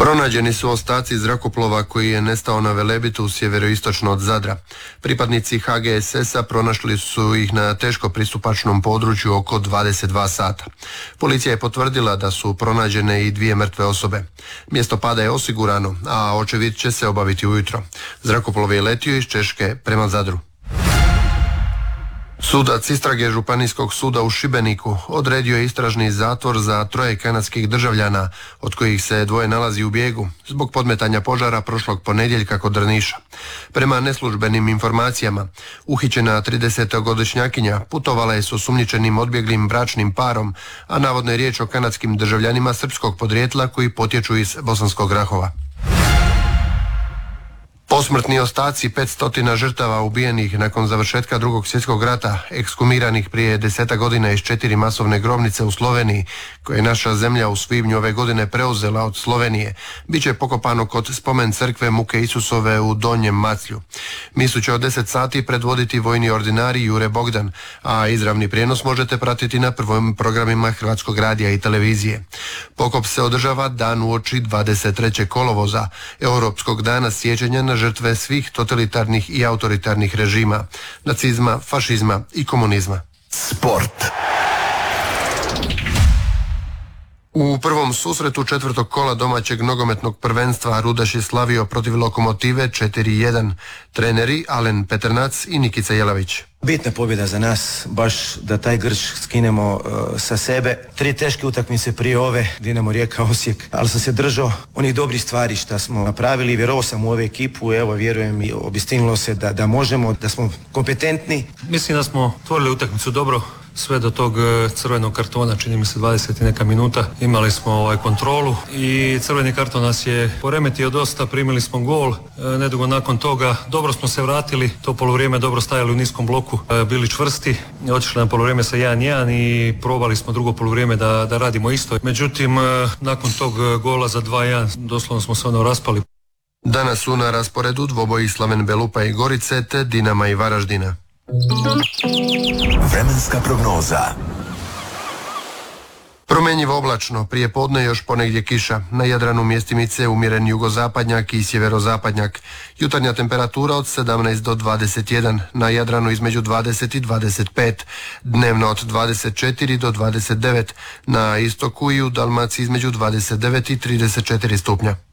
Pronađeni su ostaci zrakoplova koji je nestao na Velebitu sjeveroistočno od Zadra. Pripadnici HGSS-a pronašli su ih na teško pristupačnom području oko 22 sata. Policija je potvrdila da su pronađene i 2 mrtve osobe. Mjesto pada je osigurano, a očevid će se obaviti ujutro. Zrakoplov je letio iz Češke prema Zadru. Sudac istrage Županijskog suda u Šibeniku odredio je istražni zatvor za 3 kanadskih državljana, od kojih se 2 nalazi u bijegu, zbog podmetanja požara prošlog ponedjeljka kod Drniša. Prema neslužbenim informacijama, uhićena 30-godišnjakinja putovala je s osumnjičenim odbjeglim bračnim parom, a navodno je riječ o kanadskim državljanima srpskog podrijetla koji potječu iz Bosanskog Rahova. Posmrtni ostaci 500 žrtava ubijenih nakon završetka Drugog svjetskog rata, ekshumiranih prije 10 godina iz 4 masovne grobnice u Sloveniji, koje je naša zemlja u svibnju ove godine preuzela od Slovenije, bit će pokopano kod spomen crkve Muke Isusove u Donjem Maclju. Misu će od 10 sati predvoditi vojni ordinari Jure Bogdan, a izravni prijenos možete pratiti na prvim programima Hrvatskog radija i televizije. Pokop se održava dan uoči 23. kolovoza, Europskog dana sjećanja na žrtve svih totalitarnih i autoritarnih režima, nacizma, fašizma i komunizma. Sport. U prvom susretu 4. kola domaćeg nogometnog prvenstva Rudaš je slavio protiv Lokomotive 4-1. Treneri Alen Peternac i Nikica Jelavić. Bitna pobjeda za nas, baš da taj grč skinemo sa sebe. 3 teške utakmice prije ove, Dinamo, Rijeka, Osijek, ali sam se držao onih dobrih stvari što smo napravili. Vjerovao sam u ovu ekipu, evo vjerujem i obistinilo se da možemo, da smo kompetentni. Mislim da smo tvorili utakmicu dobro, sve do tog crvenog kartona, čini mi se 20 i neka minuta. Imali smo kontrolu i crveni karton nas je poremetio dosta, primili smo gol. Nedugo nakon toga dobro smo se vratili, to polovrijeme dobro stajali u niskom bloku, bili čvrsti, otišli na polovrijeme sa 1-1 i probali smo drugo polovrijeme da radimo isto. Međutim, nakon tog gola za 2-1 doslovno smo se raspali. Danas su na rasporedu dvoboji Slaven Belupa i Gorice te Dinama i Varaždina. Vremenska prognoza. Promjenjivo oblačno, prije podne još ponegdje kiša, na Jadranu mjestimice umjeren jugozapadnjak i sjeverozapadnjak, jutarnja temperatura od 17 do 21, na Jadranu između 20 i 25, dnevno od 24 do 29, na istoku i u Dalmaciji između 29 i 34 stupnja.